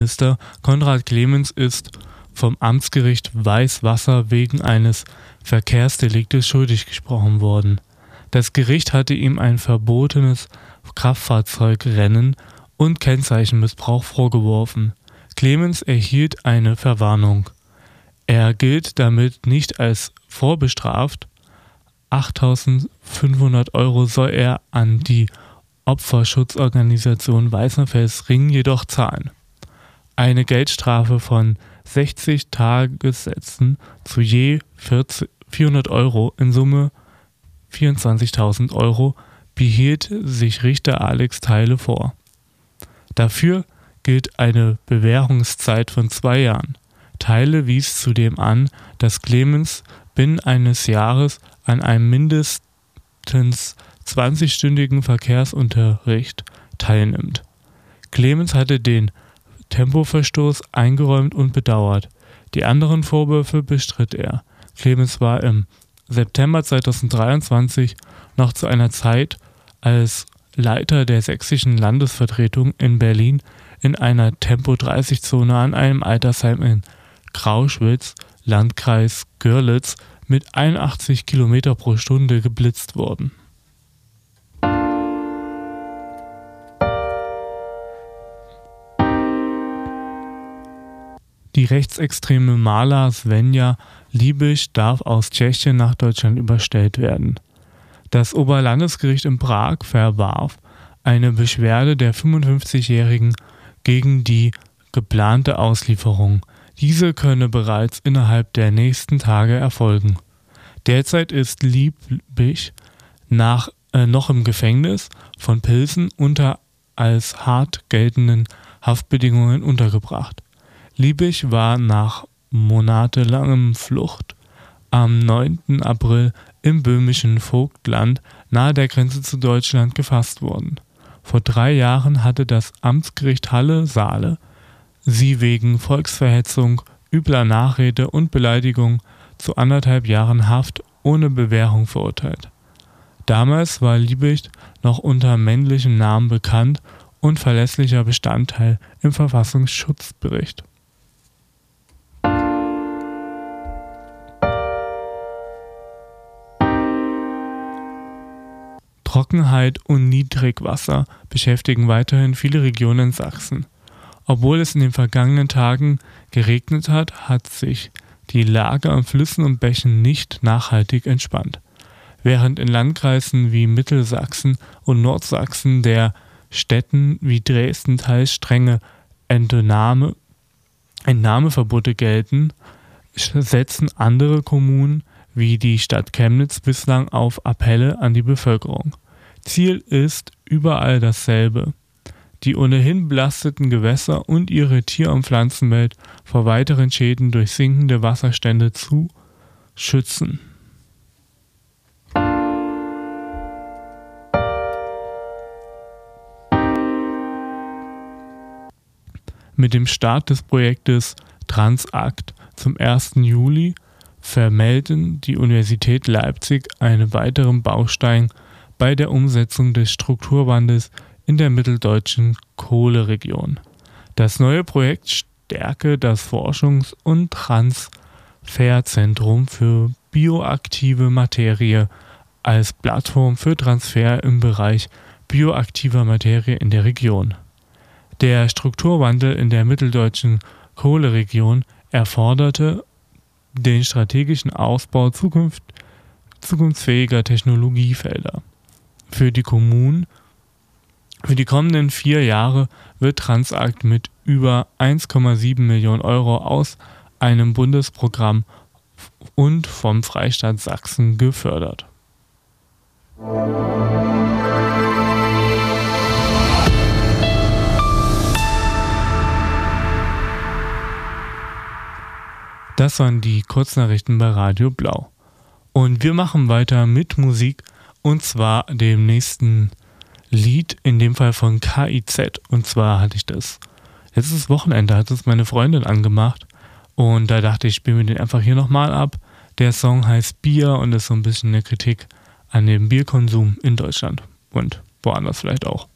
Minister Konrad Clemens ist vom Amtsgericht Weißwasser wegen eines Verkehrsdeliktes schuldig gesprochen worden. Das Gericht hatte ihm ein verbotenes Kraftfahrzeugrennen und Kennzeichenmissbrauch vorgeworfen. Clemens erhielt eine Verwarnung. Er gilt damit nicht als vorbestraft. 8.500 € soll er an die Opferschutzorganisation Weißenfels Ring jedoch zahlen. Eine Geldstrafe von 60 Tagessätzen zu je 400 € in Summe 24.000 € behielt sich Richter Alex Theile vor. Dafür gilt eine Bewährungszeit von 2 Jahren. Theile wies zudem an, dass Clemens binnen eines Jahres an einem mindestens 20-stündigen Verkehrsunterricht teilnimmt. Clemens hatte den Tempoverstoß eingeräumt und bedauert. Die anderen Vorwürfe bestritt er. Clemens war im September 2023 noch zu einer Zeit als Leiter der sächsischen Landesvertretung in Berlin in einer Tempo-30-Zone an einem Altersheim in Grauschwitz, Landkreis Görlitz, mit 81 km pro Stunde geblitzt worden. Die rechtsextreme Maler Svenja Liebisch darf aus Tschechien nach Deutschland überstellt werden. Das Oberlandesgericht in Prag verwarf eine Beschwerde der 55-Jährigen gegen die geplante Auslieferung. Diese könne bereits innerhalb der nächsten Tage erfolgen. Derzeit ist Liebisch noch im Gefängnis von Pilsen unter als hart geltenden Haftbedingungen untergebracht. Liebisch war nach monatelangem Flucht am 9. April im böhmischen Vogtland nahe der Grenze zu Deutschland gefasst worden. Vor 3 Jahren hatte das Amtsgericht Halle-Saale sie wegen Volksverhetzung, übler Nachrede und Beleidigung zu 1,5 Jahren Haft ohne Bewährung verurteilt. Damals war Liebisch noch unter männlichem Namen bekannt und verlässlicher Bestandteil im Verfassungsschutzbericht. Trockenheit und Niedrigwasser beschäftigen weiterhin viele Regionen in Sachsen. Obwohl es in den vergangenen Tagen geregnet hat, hat sich die Lage an Flüssen und Bächen nicht nachhaltig entspannt. Während in Landkreisen wie Mittelsachsen und Nordsachsen der Städten wie Dresden teils strenge Entnahmeverbote gelten, setzen andere Kommunen wie die Stadt Chemnitz bislang auf Appelle an die Bevölkerung. Ziel ist überall dasselbe: die ohnehin belasteten Gewässer und ihre Tier- und Pflanzenwelt vor weiteren Schäden durch sinkende Wasserstände zu schützen. Mit dem Start des Projektes Transakt zum 1. Juli vermelden die Universität Leipzig einen weiteren Baustein bei der Umsetzung des Strukturwandels in der mitteldeutschen Kohleregion. Das neue Projekt stärke das Forschungs- und Transferzentrum für bioaktive Materie als Plattform für Transfer im Bereich bioaktiver Materie in der Region. Der Strukturwandel in der mitteldeutschen Kohleregion erforderte den strategischen Ausbau zukunftsfähiger Technologiefelder. Für die kommenden 4 Jahre wird Transakt mit über 1,7 Millionen € aus einem Bundesprogramm und vom Freistaat Sachsen gefördert. Das waren die Kurznachrichten bei Radio Blau. Und wir machen weiter mit Musik, und zwar dem nächsten Lied, in dem Fall von KIZ. Und zwar hatte ich das letztes Wochenende, hat es meine Freundin angemacht. Und da dachte ich, spiele mir den einfach hier nochmal ab. Der Song heißt Bier und ist so ein bisschen eine Kritik an den Bierkonsum in Deutschland und woanders vielleicht auch.